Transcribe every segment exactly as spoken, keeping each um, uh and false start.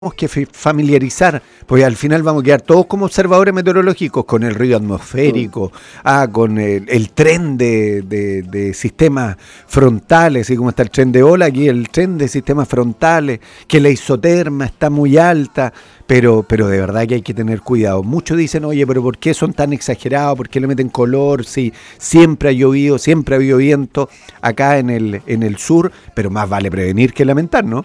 que familiarizar, porque al final vamos a quedar todos como observadores meteorológicos con el ruido atmosférico, ah, con el, el tren de, de, de sistemas frontales, así como está el tren de ola, aquí el tren de sistemas frontales, que la isoterma está muy alta, pero, pero de verdad que hay que tener cuidado. Muchos dicen, oye, pero ¿por qué son tan exagerados? ¿Por qué le meten color? Sí, siempre ha llovido, siempre ha habido viento acá en el, en el sur, pero más vale prevenir que lamentar, ¿no?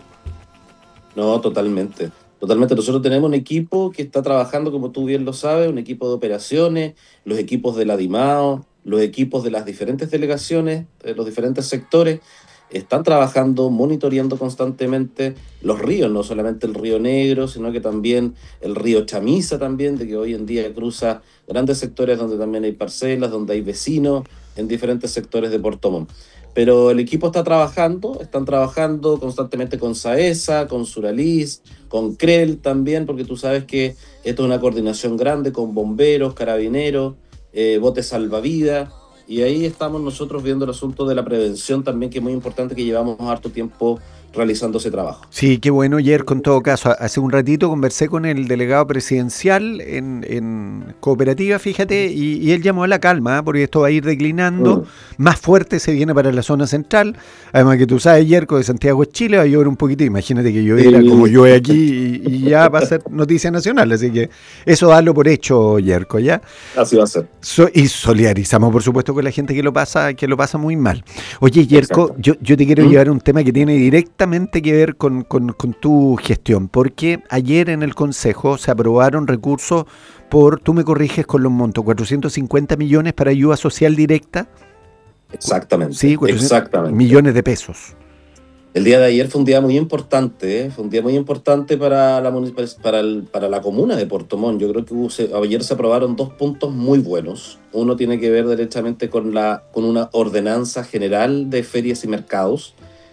No, totalmente. Totalmente. Nosotros tenemos un equipo que está trabajando, como tú bien lo sabes, un equipo de operaciones, los equipos de la DIMAO, los equipos de las diferentes delegaciones, de los diferentes sectores, están trabajando, monitoreando constantemente los ríos, no solamente el río Negro, sino que también el río Chamisa también, de que hoy en día cruza grandes sectores donde también hay parcelas, donde hay vecinos en diferentes sectores de Puerto Montt. Pero el equipo está trabajando, están trabajando constantemente con SAESA, con Suralis, con CREL también, porque tú sabes que esto es una coordinación grande con bomberos, carabineros, eh, botes salvavidas, y ahí estamos nosotros viendo el asunto de la prevención también, que es muy importante, que llevamos harto tiempo realizando ese trabajo. Sí, qué bueno, Yerko, en todo caso. Hace un ratito conversé con el delegado presidencial en, en Cooperativa, fíjate, y, y él llamó a la calma, ¿eh? Porque esto va a ir declinando, mm. más fuerte se viene para la zona central, además que tú sabes, Yerko, de Santiago de Chile va a llover un poquito, imagínate que lloviera sí. como llueve aquí y, y ya va a ser noticia nacional, así que eso dalo por hecho, Yerko, ¿ya? Así va a ser. So, y solidarizamos, por supuesto, con la gente que lo pasa, que lo pasa muy mal. Oye, Yerko, yo, yo te quiero ¿Mm? llevar un tema que tiene directamente que ver con, con, con tu gestión, porque ayer en el Consejo se aprobaron recursos por, tú me corriges con los montos, cuatrocientos cincuenta millones para ayuda social directa. Exactamente. Sí, exactamente. millones de pesos. El día de ayer fue un día muy importante, ¿eh? Fue un día muy importante para la, para, el, para la comuna de Puerto Montt. Yo creo que hubo, se, ayer se aprobaron dos puntos muy buenos. Uno tiene que ver derechamente con, la, con una ordenanza general de ferias y mercados,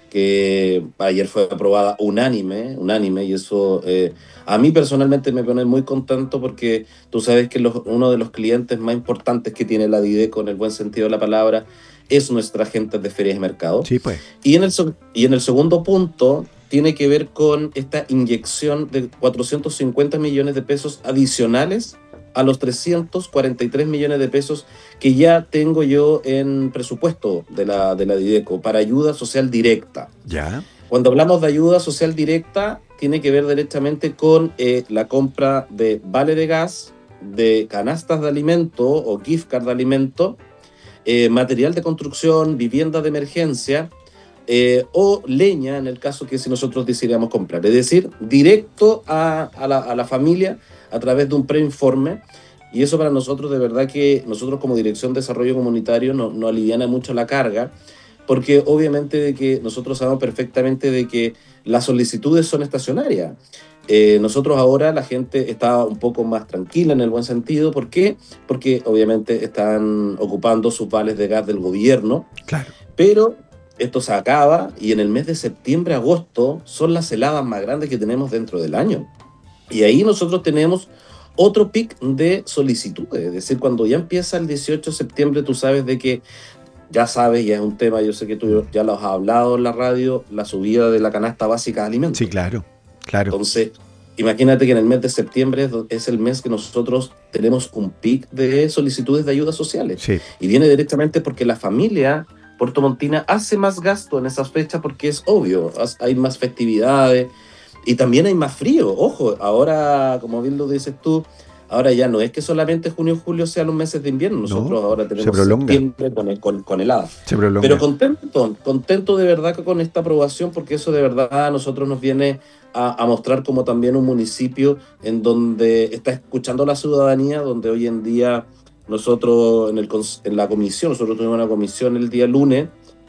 que ayer fue aprobada unánime, unánime, y eso eh, a mí personalmente me pone muy contento, porque tú sabes que los, uno de los clientes más importantes que tiene la Dideco, en el buen sentido de la palabra, es nuestra gente de ferias y mercados. Sí, pues. Y en el, y en el segundo punto tiene que ver con esta inyección de cuatrocientos cincuenta millones de pesos adicionales a los trescientos cuarenta y tres millones de pesos que ya tengo yo en presupuesto de la, de la Dideco para ayuda social directa. Ya. Cuando hablamos de ayuda social directa, tiene que ver directamente con eh, la compra de vale de gas, de canastas de alimento o gift card de alimento, eh, material de construcción, vivienda de emergencia, eh, o leña en el caso que si nosotros decidiéramos comprar. Es decir, directo a, a, la, a la familia a través de un preinforme, y eso para nosotros, de verdad que nosotros como Dirección de Desarrollo Comunitario nos no aliviana mucho la carga, porque obviamente de que nosotros sabemos perfectamente de que las solicitudes son estacionarias. Eh, nosotros ahora la gente está un poco más tranquila en el buen sentido. ¿Por qué? Porque obviamente están ocupando sus vales de gas del gobierno. Claro. Pero esto se acaba, y en el mes de septiembre, agosto, son las heladas más grandes que tenemos dentro del año. Y ahí nosotros tenemos otro pic de solicitudes. Es decir, cuando ya empieza el dieciocho de septiembre, tú sabes de que, ya sabes, ya es un tema, yo sé que tú ya lo has hablado en la radio, la subida de la canasta básica de alimentos. Sí, claro, claro. Entonces, imagínate que en el mes de septiembre es el mes que nosotros tenemos un pic de solicitudes de ayudas sociales. Sí. Y viene directamente porque la familia puertomontina hace más gasto en esas fechas, porque es obvio, hay más festividades y también hay más frío. Ojo, ahora, como bien lo dices tú, ahora ya no es que solamente junio y julio sean los meses de invierno. Nosotros no, ahora tenemos septiembre con, con, con helada. Se prolonga. Pero contento, contento de verdad con esta aprobación, porque eso de verdad a nosotros nos viene a, a mostrar como también un municipio en donde está escuchando la ciudadanía, donde hoy en día nosotros en, el, en la comisión, nosotros tuvimos una comisión el día lunes,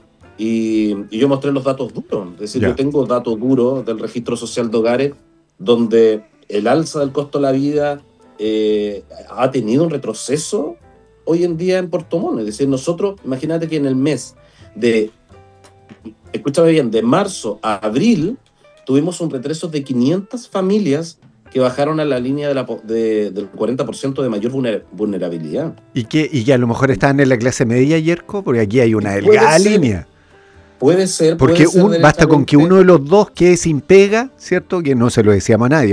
y, y yo mostré los datos duros. Es decir, yeah. yo tengo datos duros del registro social de hogares, donde el alza del costo de la vida eh, ha tenido un retroceso hoy en día en Puerto Montt. Es decir, nosotros, imagínate que en el mes de, escúchame bien, de marzo a abril, tuvimos un retroceso de quinientas familias que bajaron a la línea de la, de, del cuarenta por ciento de mayor vulnerabilidad. ¿Y que, y que a lo mejor estaban en la clase media, Yerko? Porque aquí hay una delgada línea. Puede ser, Porque puede ser un, basta con que derechamente. uno de los dos quede sin pega, ¿cierto? Que no se lo decíamos a nadie.